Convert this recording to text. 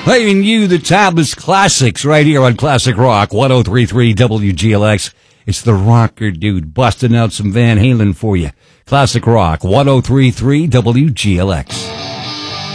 Playing you the timeless classics right here on Classic Rock 103.3 WGLX. It's the rocker dude busting out some Van Halen for you. Classic Rock 103.3 WGLX.